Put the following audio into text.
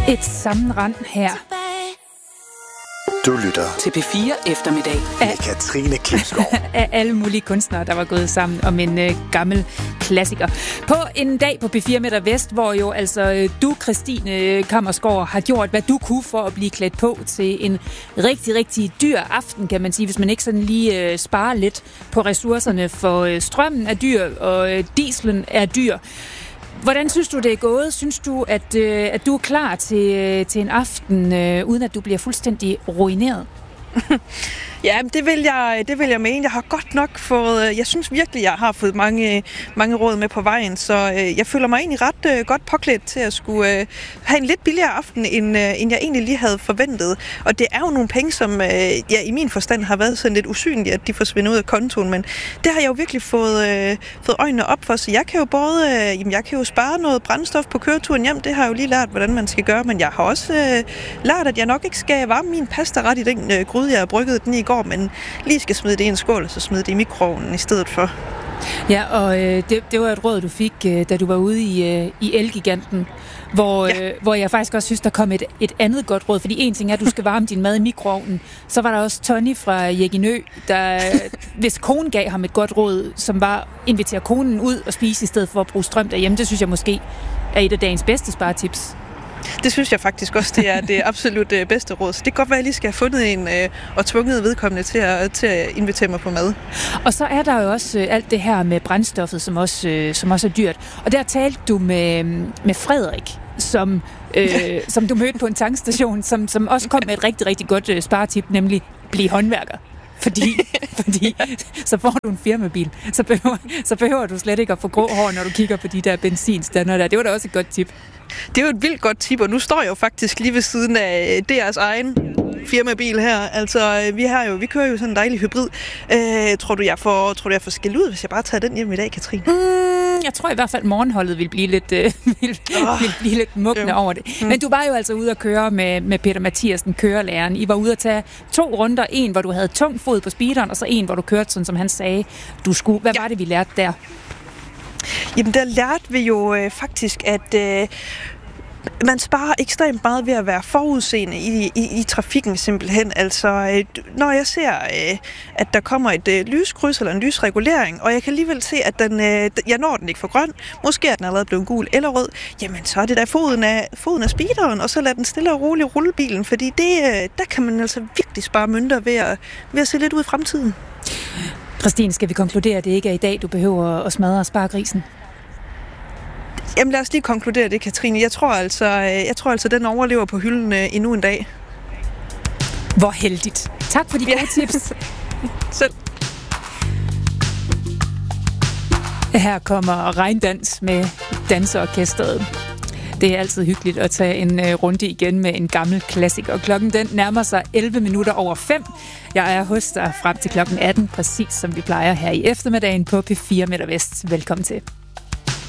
Et sammenrend her. Du lytter til P4 Eftermiddag med Katrine Klipskov. Af alle mulige kunstnere, der var gået sammen om en gammel klassiker. På en dag på P4 Midt og Vest, hvor jo altså du, Christine Kammersgaard, har gjort, hvad du kunne for at blive klædt på til en rigtig, rigtig dyr aften, kan man sige, hvis man ikke sådan lige sparer lidt på ressourcerne, for strømmen er dyr, og dieselen er dyr. Hvordan synes du, det er gået? Synes du, at du er klar til en aften, uden at du bliver fuldstændig ruineret? Ja, det vil jeg mene. Jeg har godt nok fået, jeg synes virkelig, jeg har fået mange råd med på vejen, så jeg føler mig egentlig ret godt påklædt til at skulle have en lidt billigere aften, end jeg egentlig lige havde forventet. Og det er jo nogle penge, som i min forstand har været sådan lidt usynlige, at de forsvinder ud af kontoen, men det har jeg jo virkelig fået øjnene op for, så jeg kan jo jeg kan jo spare noget brændstof på køreturen hjem, det har jeg jo lige lært, hvordan man skal gøre, men jeg har også lært, at jeg nok ikke skal varme min pasta ret i den gryde, jeg har brygget den i går, men lige skal smide det i en skål, og så smide det i mikroovnen i stedet for. Ja, og det var et råd, du fik, da du var ude i Elgiganten, hvor jeg faktisk også synes, der kom et andet godt råd, fordi en ting er, at du skal varme din mad i mikroovnen, så var der også Tony fra Jæginø, der, hvis konen gav ham et godt råd, som var at invitere konen ud og spise i stedet for at bruge strøm derhjemme, det synes jeg måske er et af dagens bedste sparetips. Det synes jeg faktisk også, det er det absolut bedste råd. Så det kan godt være, at jeg lige skal have fundet en og tvunget vedkommende til at invitere mig på mad. Og så er der jo også alt det her med brændstoffet, som også er dyrt. Og der talte du med Frederik, som du mødte på en tankstation, som også kom med et rigtig, rigtig godt sparetip, nemlig bliv håndværker. Fordi så får du en firmabil. Så behøver du slet ikke at få grå hår, når du kigger på de der benzinstander der. Det var da også et godt tip. Det er jo et vildt godt tip, og nu står jeg jo faktisk lige ved siden af deres egen firmabil her. Altså, vi kører jo sådan en dejlig hybrid. Tror du, jeg får skæld ud, hvis jeg bare tager den hjem i dag, Katrine? Jeg tror i hvert fald, at morgenholdet vil blive lidt mugne over det. Men du var jo altså ude at køre med Peter Mathiasen, kørelæreren. I var ude at tage 2 runder. En, hvor du havde tung fod på speederen, og så en, hvor du kørte sådan, som han sagde, du skulle. Hvad var det, vi lærte der? Jamen, der lærte vi jo faktisk, at man sparer ekstremt meget ved at være forudseende i trafikken simpelthen. Altså, når jeg ser, at der kommer et lyskryds eller en lysregulering, og jeg kan alligevel se, at jeg når den ikke for grøn, måske er den allerede blevet gul eller rød, jamen så er det der foden af speederen, og så lad den stille og roligt rulle bilen, fordi der kan man altså virkelig spare mønter ved at se lidt ud i fremtiden. Christine, skal vi konkludere, at det ikke er i dag, du behøver at smadre sparegrisen? Jamen lad os lige konkludere det, Katrine. Jeg tror altså, den overlever på hylden endnu en dag. Hvor heldigt. Tak for de gode tips. Selv. Her kommer Regndans med danseorkestret. Det er altid hyggeligt at tage en runde igen med en gammel klassiker. Klokken den nærmer sig 5:11. Jeg er hos dig frem til klokken 18, præcis som vi plejer her i eftermiddagen på P4 Midt og Vest. Velkommen til.